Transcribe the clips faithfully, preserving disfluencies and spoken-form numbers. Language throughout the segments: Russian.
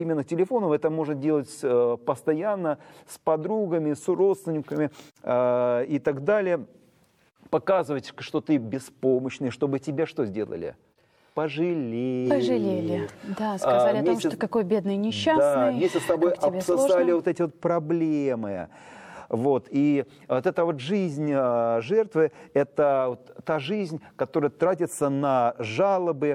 Именно телефоном это можно делать э, постоянно с подругами, с родственниками э, и так далее. Показывать, что ты беспомощный, чтобы тебя что сделали? Пожалели. Пожалели, да, сказали а, о том, вместе, что какой бедный несчастный. Да, вместе с тобой обсосали вот эти вот проблемы. Вот. И вот эта вот жизнь жертвы, это вот та жизнь, которая тратится на жалобы,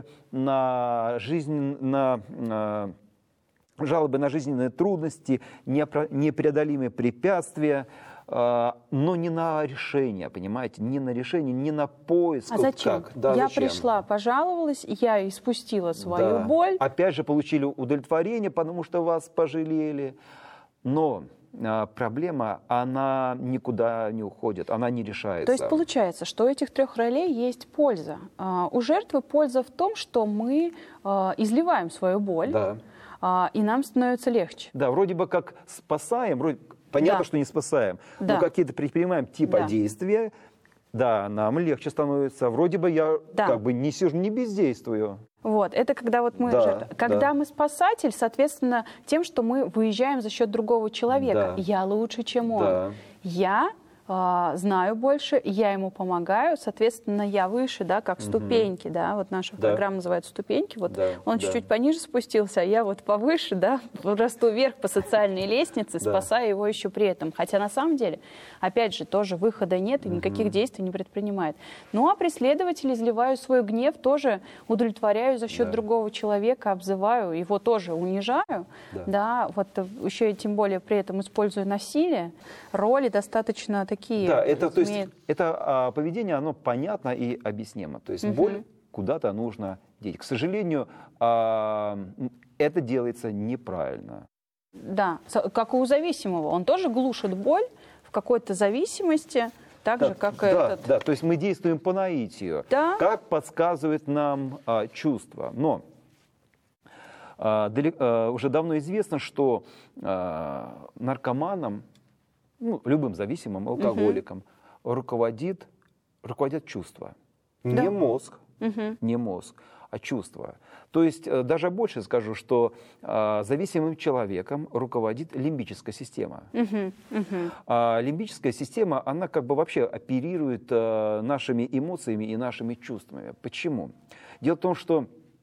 на жизнь, на... на жалобы на жизненные трудности, непреодолимые препятствия, но не на решение, понимаете, не на решение, не на поиск. А зачем? Как? Да, я зачем? Пришла, пожаловалась, я испустила свою да. боль. Опять же получили удовлетворение, потому что вас пожалели. Но а, проблема, она никуда не уходит, она не решается. То есть получается, что у этих трех ролей есть польза. А, у жертвы польза в том, что мы а, изливаем свою боль. Да. И нам становится легче. Да, вроде бы как спасаем, вроде, понятно, да. что не спасаем, да. но какие-то предпринимаем типа да. действия, да, нам легче становится. Вроде бы я да. как бы не сижу, не бездействую. Вот, это когда вот мы, да, жертв... когда да. мы спасатель, соответственно, тем, что мы выезжаем за счет другого человека. Да. Я лучше, чем он. Да. Я знаю больше, я ему помогаю, соответственно, я выше, да, как угу. ступеньки, да, вот наша да. программа называется «Ступеньки», вот да. он чуть-чуть да. пониже спустился, а я вот повыше, да, расту вверх по социальной лестнице, да. спасая его еще при этом, хотя на самом деле, опять же, тоже выхода нет и никаких угу. действий не предпринимает. Ну, а преследователь, изливаю свой гнев, тоже удовлетворяю за счет да. другого человека, обзываю, его тоже унижаю, да, да вот еще и тем более при этом использую насилие, роли достаточно такие. Да, это, то есть, это а, поведение, оно понятно и объяснимо. То есть угу. боль куда-то нужно деть. К сожалению, а, это делается неправильно. Да, как и у зависимого. Он тоже глушит боль в какой-то зависимости, так да, же, как да, и этот. Да, то есть мы действуем по наитию, да? как подсказывает нам а, чувство. Но а, далеко, а, уже давно известно, что а, наркоманам, ну, любым зависимым, алкоголиком, угу. руководит, руководят чувства. Да. Не мозг, угу. не мозг, а чувства. То есть даже больше скажу, что а, зависимым человеком руководит лимбическая система. Угу. Угу. А лимбическая система, она как бы вообще оперирует а, нашими эмоциями и нашими чувствами. Почему? Дело в том, что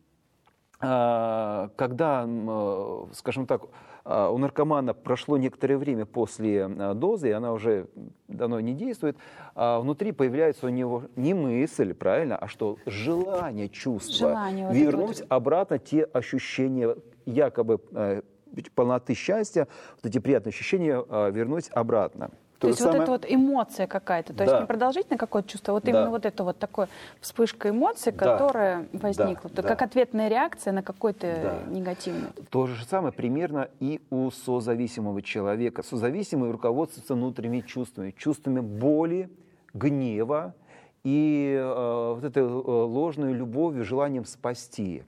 а, когда, а, скажем так, у наркомана прошло некоторое время после дозы, и она уже давно не действует, а внутри появляется у него не мысль, правильно, а что? Желание, чувство. Желание, вот вернуть вот. обратно те ощущения якобы полноты счастья, вот эти приятные ощущения вернуть обратно. То, то есть самое... вот эта вот эмоция какая-то, то да. есть не продолжительное какое-то чувство, а вот да. именно вот это вот такое вспышка эмоций, да. которая возникла, да. как да. ответная реакция на какой-то да. негативный. То же самое примерно и у созависимого человека. Созависимый руководствуется внутренними чувствами, чувствами боли, гнева и э, вот этой ложной любовью, желанием спасти.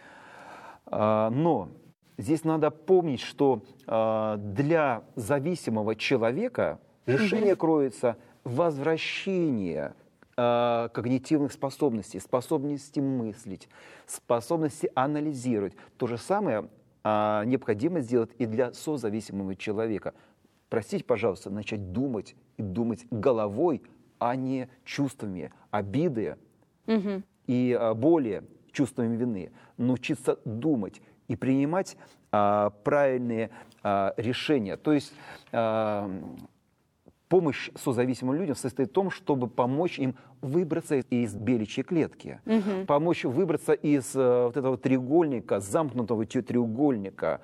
А, но здесь надо помнить, что э, для зависимого человека решение кроется в возвращении э, когнитивных способностей, способности мыслить, способности анализировать. То же самое э, необходимо сделать и для созависимого человека. Простите, пожалуйста, начать думать и думать головой, а не чувствами обиды угу. и э, боли, чувствами вины. Научиться думать и принимать э, правильные э, решения. То есть э, помощь созависимым людям состоит в том, чтобы помочь им выбраться из беличьей клетки, угу. помочь выбраться из э, вот этого треугольника, замкнутого треугольника,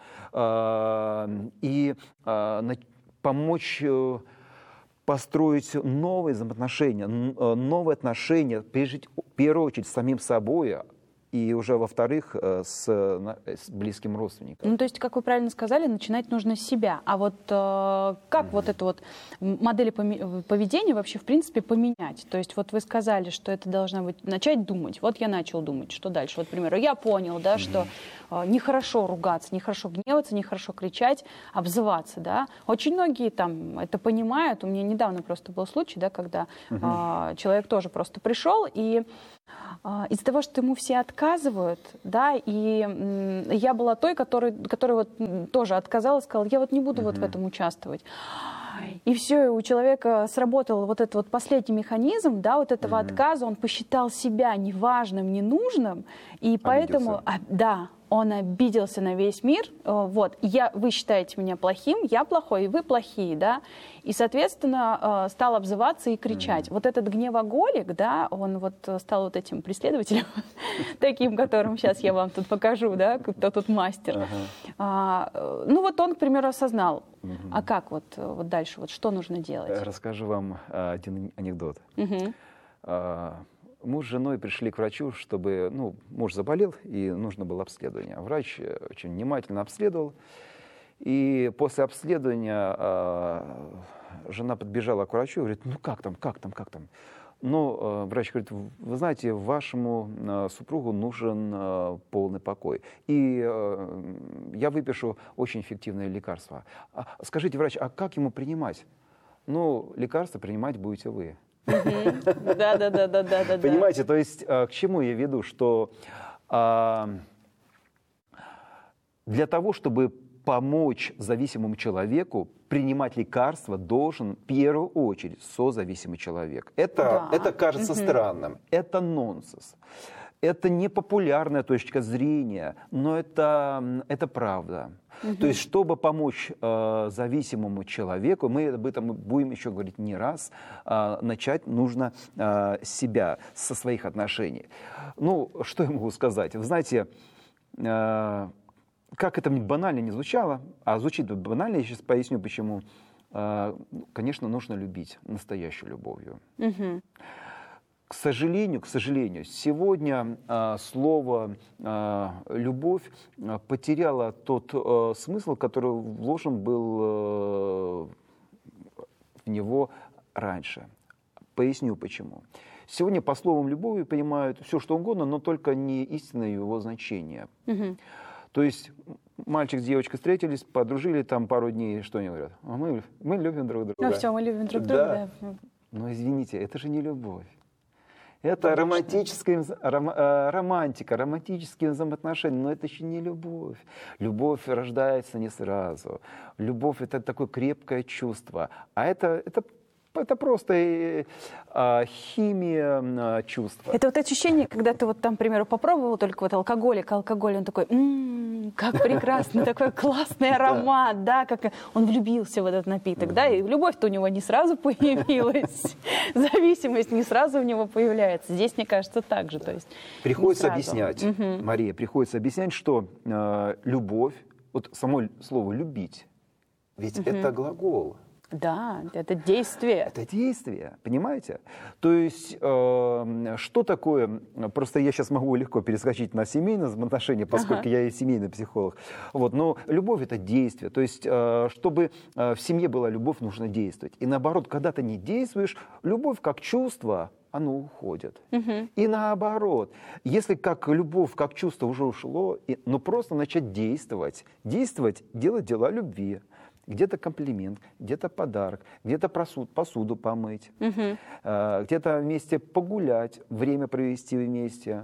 э, и э, на, помочь э, построить новые взаимоотношения, новые отношения, пережить в первую очередь с самим собой, и уже, во-вторых, с, с близким родственником. Ну, то есть, как вы правильно сказали, начинать нужно с себя. А вот э, как mm-hmm. вот эту вот модель поведения вообще, в принципе, поменять? То есть, вот вы сказали, что это должно быть начать думать. Вот я начал думать, что дальше? Вот, к примеру, я понял, да, mm-hmm. что э, нехорошо ругаться, нехорошо гневаться, нехорошо кричать, обзываться, да. Очень многие там это понимают. У меня недавно просто был случай, да, когда mm-hmm. э, человек тоже просто пришел и из-за того, что ему все отказывают, да, и я была той, которая, которая вот тоже отказалась, сказала, я вот не буду mm-hmm. вот в этом участвовать. И все, и у человека сработал вот этот вот последний механизм, да, вот этого mm-hmm. отказа, он посчитал себя неважным, ненужным, и обиделся. Поэтому, а, да, он обиделся на весь мир, вот, я, вы считаете меня плохим, я плохой, и вы плохие, да, и, соответственно, стал обзываться и кричать. Mm-hmm. Вот этот гневоголик, да, он вот стал вот этим преследователем, таким, которым сейчас я вам тут покажу, да, кто тут мастер. Ну вот он, к примеру, осознал, а как вот дальше, вот что нужно делать? Расскажу вам один анекдот. Муж с женой пришли к врачу, чтобы, ну, муж заболел, и нужно было обследование. Врач очень внимательно обследовал, и после обследования э, жена подбежала к врачу и говорит, ну как там, как там, как там? Ну, э, врач говорит, вы знаете, вашему э, супругу нужен э, полный покой, и э, я выпишу очень эффективное лекарство. А, скажите, врач, а как ему принимать? Ну, лекарство принимать будете вы. Да, да, да, да, да. Понимаете, то есть к чему я веду, что а, для того, чтобы помочь зависимому человеку, принимать лекарства должен в первую очередь созависимый человек. Это, да. это кажется угу. странным, это нонсенс. Это не популярная точка зрения, но это, это правда. Угу. То есть, чтобы помочь э, зависимому человеку, мы об этом будем еще говорить не раз, э, начать нужно э, с себя, со своих отношений. Ну, что я могу сказать? Вы знаете, э, как это банально не звучало, а звучит банально, я сейчас поясню почему. Э, конечно, нужно любить настоящую любовью. Угу. К сожалению, к сожалению, сегодня э, слово э, «любовь» э, потеряло тот э, смысл, который вложен был э, в него раньше. Поясню почему. Сегодня по словам «любовь» понимают все, что угодно, но только не истинное его значение. Угу. То есть мальчик с девочкой встретились, подружили там пару дней, что они говорят? А мы, мы любим друг друга. Ну все, мы любим друг друга, да. Но извините, это же не любовь. Это романтическая, ром, романтика, романтические взаимоотношения, но это еще не любовь. Любовь рождается не сразу. Любовь — это такое крепкое чувство. А это, это, это просто а, химия чувства. Это вот ощущение, когда ты вот там, к примеру, попробовал только вот алкоголик, алкоголь, он такой, м-м, как прекрасно, такой классный аромат, да, как он влюбился в этот напиток, да, и любовь-то у него не сразу появилась, зависимость не сразу у него появляется. Здесь, мне кажется, так же, то есть приходится объяснять, Мария, приходится объяснять, что любовь, вот само слово «любить», ведь это глагол. Да, это действие. Это действие, понимаете? То есть, э, что такое, просто я сейчас могу легко перескочить на семейные отношения, поскольку ага. я и семейный психолог. Вот, но любовь — это действие. То есть, э, чтобы э, в семье была любовь, нужно действовать. И наоборот, когда ты не действуешь, любовь как чувство, оно уходит. Угу. И наоборот, если как любовь, как чувство уже ушло, и, ну просто начать действовать. Действовать, делать дела любви. Где-то комплимент, где-то подарок, где-то посуд, посуду помыть, угу. э, где-то вместе погулять, время провести вместе,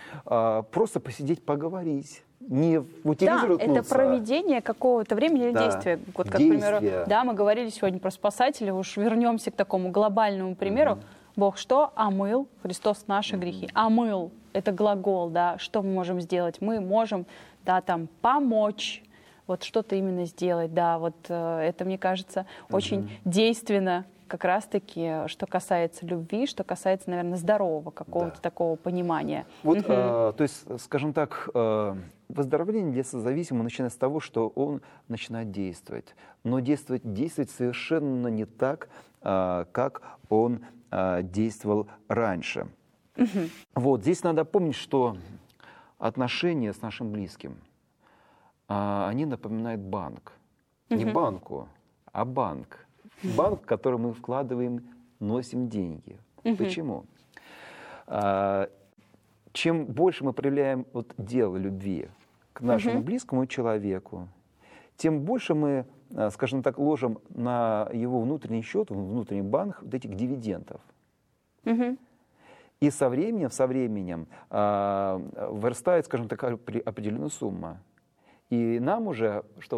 э, просто посидеть, поговорить. Не в телевизор уткнуться. Да, это проведение какого-то времени или да. действия. Вот, как, к примеру, да, мы говорили сегодня про спасателя, уж вернемся к такому глобальному примеру. Угу. Бог что? Омыл, Христос наши угу. грехи. Омыл — это глагол, да, что мы можем сделать? Мы можем, да, там, помочь. Вот что-то именно сделать, да, вот э, это, мне кажется, очень uh-huh. действенно как раз-таки, что касается любви, что касается, наверное, здорового какого-то да. такого понимания. Вот, uh-huh. э, то есть, скажем так, э, выздоровление для созависимого начинается с того, что он начинает действовать, но действовать, действовать совершенно не так, э, как он э, действовал раньше. Uh-huh. Вот, здесь надо помнить, что отношения с нашим близким, они напоминают банк. Не uh-huh. банку, а банк. Банк, в который мы вкладываем, носим деньги. Uh-huh. Почему? Чем больше мы проявляем вот дело любви к нашему uh-huh. близкому человеку, тем больше мы, скажем так, ложим на его внутренний счет, внутренний банк вот этих дивидендов. Uh-huh. И со временем, со временем э, вырастает, скажем так, определенная сумма. И нам уже, что